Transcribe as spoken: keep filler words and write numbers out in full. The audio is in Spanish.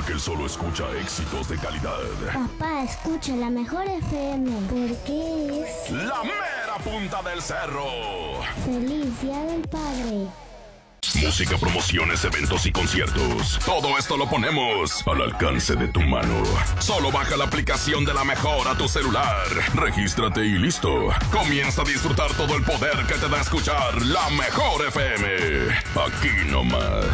Porque él solo escucha éxitos de calidad. Papá, escucha la mejor F M. Porque es... La mera punta del cerro. ¡Feliz Día del Padre! Música, promociones, eventos y conciertos. Todo esto lo ponemos al alcance de tu mano. Solo baja la aplicación de La Mejor a tu celular. Regístrate y listo. Comienza a disfrutar todo el poder que te da escuchar La Mejor F M. Aquí nomás.